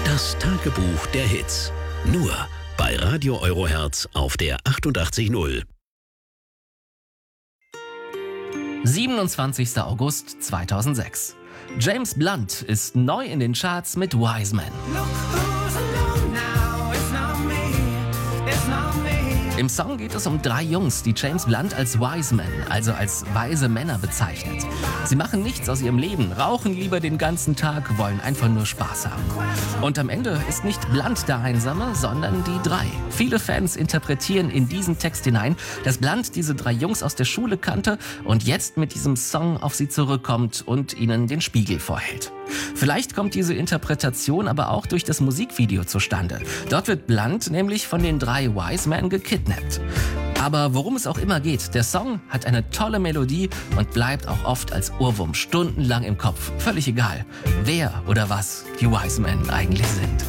Das Tagebuch der Hits. Nur bei Radio Eurohertz auf der 88.0. 27. August 2006. James Blunt ist neu in den Charts mit Wise Man. Im Song geht es um 3 Jungs, die James Blunt als Wise Men, also als weise Männer bezeichnet. Sie machen nichts aus ihrem Leben, rauchen lieber den ganzen Tag, wollen einfach nur Spaß haben. Und am Ende ist nicht Blunt der Einsame, sondern die 3. Viele Fans interpretieren in diesen Text hinein, dass Blunt diese 3 Jungs aus der Schule kannte und jetzt mit diesem Song auf sie zurückkommt und ihnen den Spiegel vorhält. Vielleicht kommt diese Interpretation aber auch durch das Musikvideo zustande. Dort wird Blunt nämlich von den 3 Wise Men gekidnappt. Aber worum es auch immer geht, der Song hat eine tolle Melodie und bleibt auch oft als Ohrwurm stundenlang im Kopf. Völlig egal, wer oder was die Wise Men eigentlich sind.